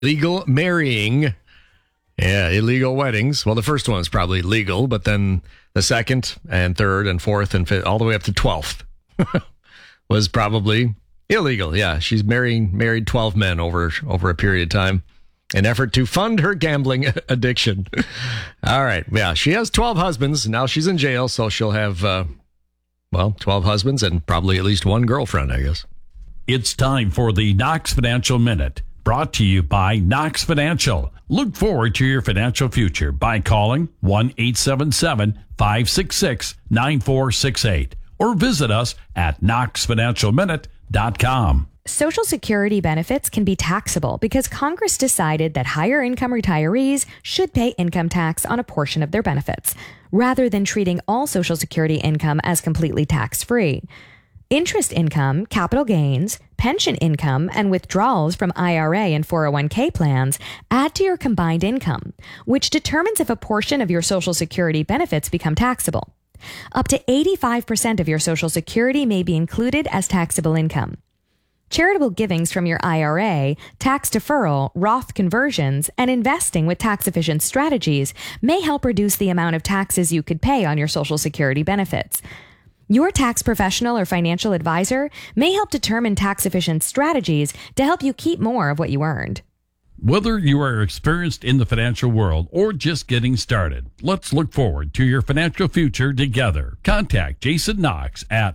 Legal marrying. Yeah, illegal weddings. Well, the first one is probably legal, but then the second and third and fourth and fifth, all the way up to 12th was probably illegal. Yeah, she's married 12 men over a period of time. An effort to fund her gambling addiction. All right. Yeah, she has 12 husbands. Now she's in jail, so she'll have, 12 husbands and probably at least one girlfriend, I guess. It's time for the Knox Financial Minute, brought to you by Knox Financial. Look forward to your financial future by calling 1-877-566-9468 or visit us at knoxfinancialminute.com. Social Security benefits can be taxable because Congress decided that higher income retirees should pay income tax on a portion of their benefits, rather than treating all Social Security income as completely tax-free. Interest income, capital gains, pension income, and withdrawals from IRA and 401k plans add to your combined income, which determines if a portion of your Social Security benefits become taxable. Up to 85% of your Social Security may be included as taxable income. Charitable givings from your IRA, tax deferral, Roth conversions, and investing with tax-efficient strategies may help reduce the amount of taxes you could pay on your Social Security benefits. Your tax professional or financial advisor may help determine tax-efficient strategies to help you keep more of what you earned. Whether you are experienced in the financial world or just getting started, let's look forward to your financial future together. Contact Jason Knox at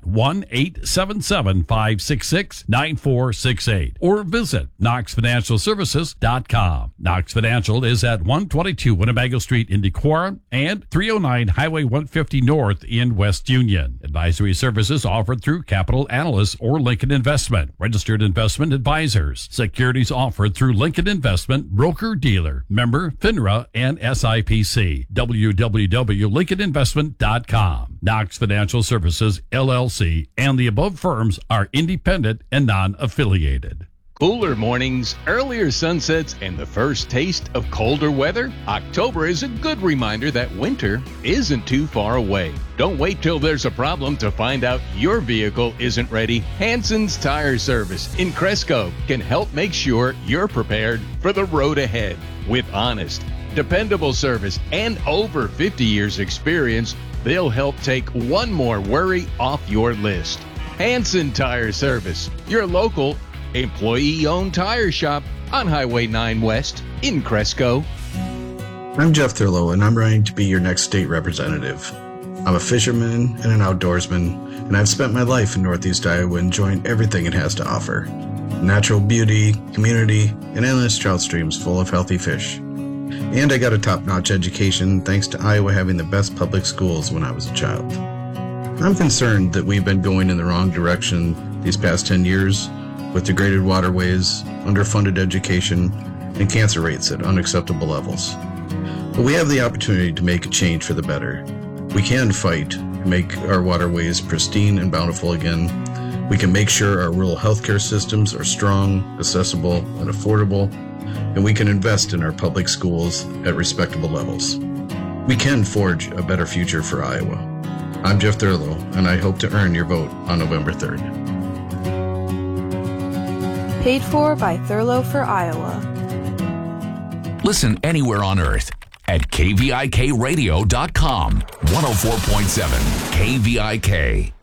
1-877-566-9468 or visit knoxfinancialservices.com. Knox Financial is at 122 Winnebago Street in Dequara and 309 Highway 150 North in West Union. Advisory services offered through Capital Analysts or Lincoln Investment, registered investment advisors. Securities offered through Lincoln Investment, broker-dealer, member FINRA and SIPC. www.lincolninvestment.com. Knox Financial Services, LLC, and the above firms are independent and non-affiliated. Cooler mornings, earlier sunsets, and the first taste of colder weather? October is a good reminder that winter isn't too far away. Don't wait till there's a problem to find out your vehicle isn't ready. Hanson's Tire Service in Cresco can help make sure you're prepared for the road ahead. With honest, dependable service and over 50 years experience, they'll help take one more worry off your list. Hanson Tire Service, your local employee-owned tire shop on Highway 9 West in Cresco. I'm Jeff Thurlow, and I'm running to be your next state representative. I'm a fisherman and an outdoorsman, and I've spent my life in Northeast Iowa enjoying everything it has to offer. Natural beauty, community, and endless trout streams full of healthy fish. And I got a top-notch education thanks to Iowa having the best public schools when I was a child. I'm concerned that we've been going in the wrong direction these past 10 years, with degraded waterways, underfunded education, and cancer rates at unacceptable levels. But we have the opportunity to make a change for the better. We can fight and make our waterways pristine and bountiful again. We can make sure our rural healthcare systems are strong, accessible, and affordable, and we can invest in our public schools at respectable levels. We can forge a better future for Iowa. I'm Jeff Thurlow, and I hope to earn your vote on November 3rd. Paid for by Thurlow for Iowa. Listen anywhere on earth at kvikradio.com. 104.7 KVIK.